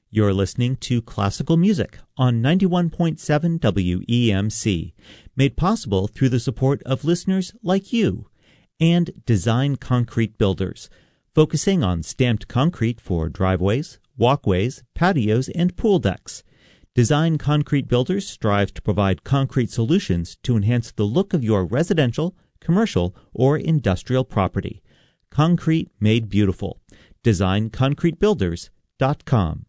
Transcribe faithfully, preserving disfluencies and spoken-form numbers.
You're listening to Classical Music on ninety-one point seven W E M C, made possible through the support of listeners like you, and Design Concrete Builders, focusing on stamped concrete for driveways, walkways, patios, and pool decks. Design Concrete Builders strive to provide concrete solutions to enhance the look of your residential, commercial, or industrial property. Concrete made beautiful. design concrete builders dot com.